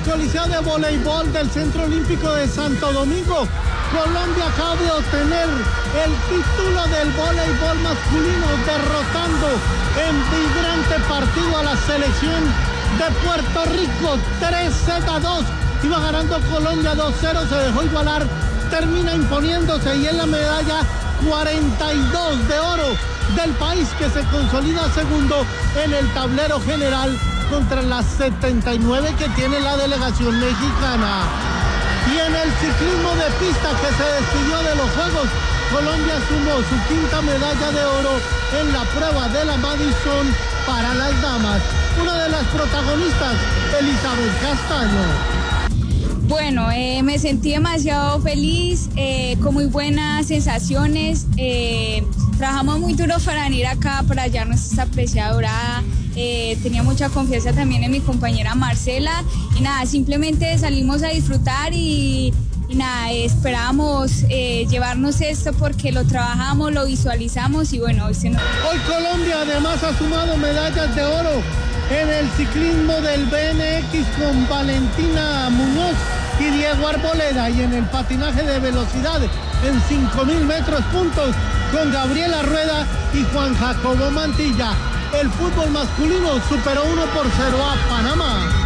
Coliseo de Voleibol del Centro Olímpico de Santo Domingo, Colombia acaba de obtener el título del voleibol masculino, derrotando en vibrante partido a la selección de Puerto Rico, 3-2. Iba ganando Colombia 2-0, se dejó igualar, termina imponiéndose y es la medalla 42 de oro del país que se consolida segundo en el tablero general contra las 79 que tiene la delegación mexicana. Y en el ciclismo de pista que se despidió de los Juegos, Colombia sumó su quinta medalla de oro en la prueba de la Madison para las damas. Una de las protagonistas, Elizabeth Castaño. Bueno, me sentí demasiado feliz, con muy buenas sensaciones. Trabajamos muy duro para venir acá, para hallarnos esta preciada dorada. Tenía mucha confianza también en mi compañera Marcela. Y nada, simplemente salimos a disfrutar y nada, esperábamos llevarnos esto porque lo trabajamos, lo visualizamos y bueno, Hoy Colombia además ha sumado medallas de oro en el ciclismo del BMX con Valentina Muñoz y Diego Arboleda, y en el patinaje de velocidad en 5.000 metros puntos con Gabriela Rueda y Juan Jacobo Mantilla. El fútbol masculino superó 1-0 a Panamá.